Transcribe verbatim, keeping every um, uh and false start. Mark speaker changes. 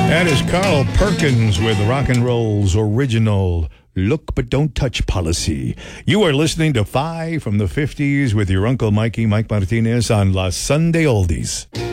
Speaker 1: That is Carl Perkins with Rock and Roll's original Look But Don't Touch policy. You are listening to Five from the fifties with your Uncle Mikey, Mike Martinez, on La Sunday Oldies.